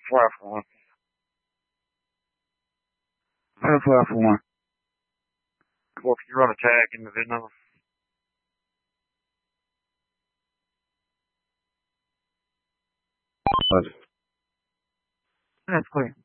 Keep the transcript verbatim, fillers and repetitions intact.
Five for one. Five for one. Well, can you run a tag in the VIN number? That's clear.